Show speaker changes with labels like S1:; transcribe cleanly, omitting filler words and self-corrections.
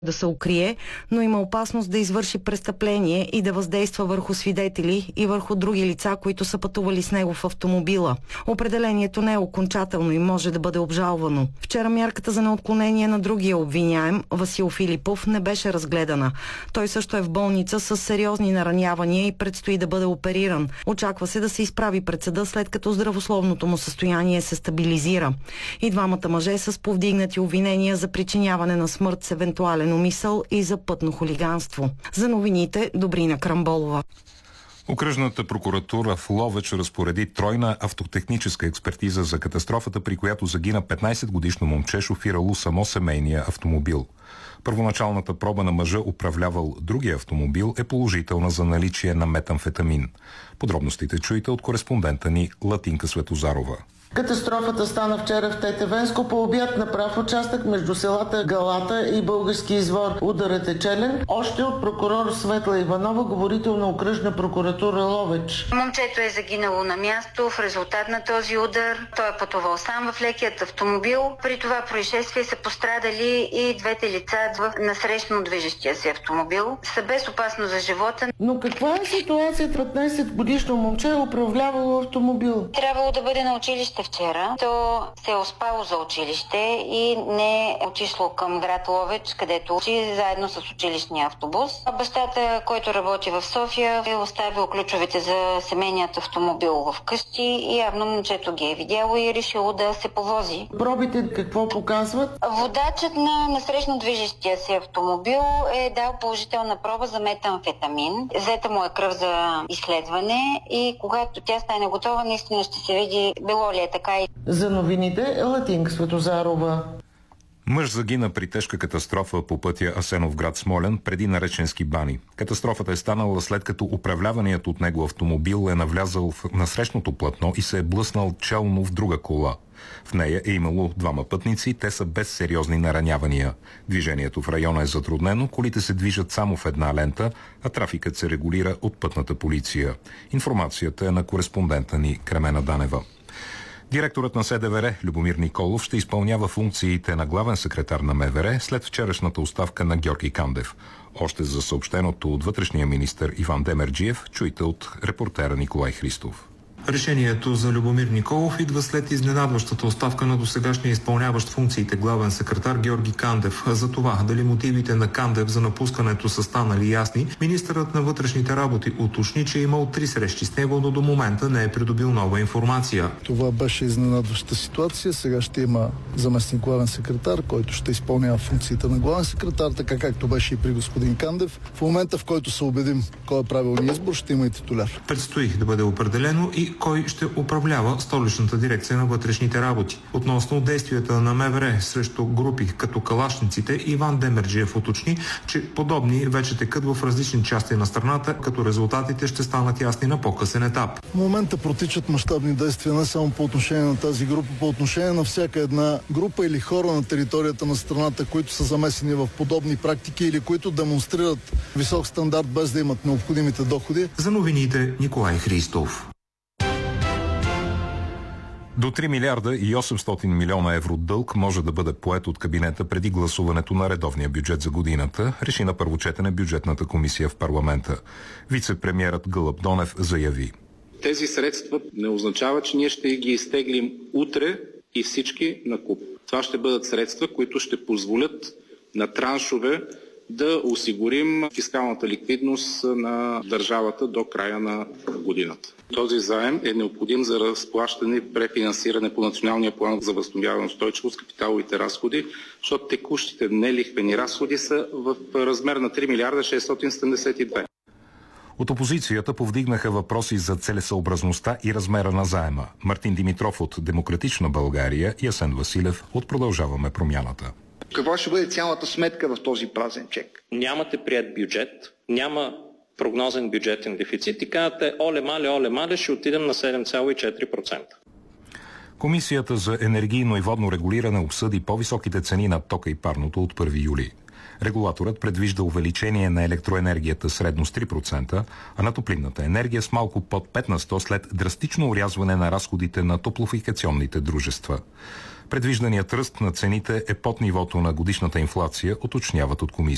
S1: да се укрие, но има опасност да извърши престъпление и да въздейства върху свидетели и върху други лица, които са пътували с него в автомобила. Определението не е окончателно и може да бъде обжалвано. Вчера мярката за неотклонение на другия обвиняем, Васил Филипов, не беше разгледана. Той също е в болница с сериозни наранявания и предстои да бъде опериран. Очаква се да се изправи пред съда, след като здравословното му състояние се стабилизира. И двамата мъже са с повдигнати обвинения за причиняване на смърт с евентуален умисъл и за пътно хулиганство. За новините, Добрина Крамболова.
S2: Окръжната прокуратура в Ловеч разпореди тройна автотехническа експертиза за катастрофата, при която загина 15-годишно момче, шофирало само семейния автомобил. Първоначалната проба на мъжа, управлявал другия автомобил, е положителна за наличие на метамфетамин. Подробностите чуйте от кореспондента ни Латинка Светозарова.
S3: Катастрофата стана вчера в Тетевенско по обяд на прав участък между селата Галата и Български извор. Ударът е челен. Още от прокурор Светла Иванова, говорител на окръжна прокуратура Ловеч.
S4: Момчето е загинало на място в резултат на този удар. Той е пътувал сам в лекият автомобил. При това происшествие са пострадали и двете лица в насрещно движещия се автомобил. Са без опасност за живота.
S3: Но каква е ситуацията? 15-годишно момче е управлявало автомобил.
S4: Трябвало да бъде на училище вчера. То се е оспало за училище и не е отишло към град Ловеч, където учи заедно с училищния автобус. Бащата, който работи в София, е оставил ключовете за семейният автомобил в къщи и явно момчето ги е видяло и е решило да се повози.
S3: Пробите какво показват?
S4: Водачът на насрещно движещия се автомобил е дал положителна проба за метамфетамин. Взета му е кръв за изследване и когато тя стане готова, наистина ще се види било ли е така.
S3: За новините е Латинка Светозарова.
S2: Мъж загина при тежка катастрофа по пътя Асеновград Смолян преди Нареченски бани. Катастрофата е станала след като управляваният от него автомобил е навлязал в насрещното платно и се е блъснал челно в друга кола. В нея е имало двама пътници, те са без сериозни наранявания. Движението в района е затруднено, колите се движат само в една лента, а трафикът се регулира от пътната полиция. Информацията е на кореспондента ни Кремена Данева. Директорът на СДВР Любомир Николов ще изпълнява функциите на главен секретар на МВР след вчерашната оставка на Георги Кандев. Още за съобщеното от вътрешния министър Иван Демерджиев, чуйте от репортера Николай Христов.
S5: Решението за Любомир Николов идва след изненадващата оставка на досегашния изпълняващ функциите главен секретар Георги Кандев. За това дали мотивите на Кандев за напускането са станали ясни, министърът на вътрешните работи уточни, че е имал 3 срещи с него, но до момента не е придобил нова информация.
S6: Това беше изненадваща ситуация. Сега ще има заместник главен секретар, който ще изпълнява функциите на главен секретар, така както беше и при господин Кандев. В момента, в който се убедим кой е правилният избор, ще има и титуляр.
S5: Предстои да бъде определено и кой ще управлява столичната дирекция на вътрешните работи. Относно действията на МВР срещу групи като калашниците, Иван Демерджиев уточни, че подобни вече текат в различни части на страната, като резултатите ще станат ясни на по-късен етап.
S6: В момента протичат мащабни действия не само по отношение на тази група, по отношение на всяка една група или хора на територията на страната, които са замесени в подобни практики или които демонстрират висок стандарт без да имат необходимите доходи.
S5: За новините Николай Христов.
S2: До 3 милиарда и 800 милиона евро дълг може да бъде поет от кабинета преди гласуването на редовния бюджет за годината, реши на първо четене бюджетната комисия в парламента. Вице-премиерът Гълъб Донев заяви:
S7: тези средства не означава, че ние ще ги изтеглим утре и всички накуп. Това ще бъдат средства, които ще позволят на траншове да осигурим фискалната ликвидност на държавата до края на годината. Този заем е необходим за разплащане и префинансиране по Националния план за възстановяване и устойчивост, капиталовите разходи, защото текущите нелихвени разходи са в размер на 3 милиарда 672.
S2: От опозицията повдигнаха въпроси за целесъобразността и размера на заема. Мартин Димитров от Демократична България и Асен Василев от Продължаваме промяната.
S8: Каква ще бъде цялата сметка в този празен чек?
S9: Нямате прият бюджет, няма прогнозен бюджетен дефицит и казвате оле мале, ще отидем на 7,4%.
S2: Комисията за енергийно и водно регулиране обсъди по-високите цени на тока и парното от 1 юли. Регулаторът предвижда увеличение на електроенергията средно с 3%, а на топлинната енергия с малко под 5% след драстично орязване на разходите на топлофикационните дружества. Предвижданият ръст на цените е под нивото на годишната инфлация, уточняват от комисията.